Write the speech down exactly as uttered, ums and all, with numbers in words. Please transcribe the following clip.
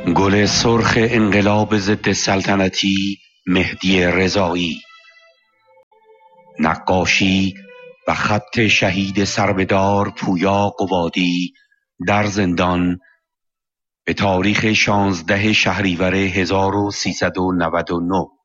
گل سرخ انقلاب ضد سلطنتی مهدی رضایی، نقاشی و خط شهید سربهدار پویا قبادی در زندان به تاریخ شانزده شهریور هزار و سیصد و نود و نه.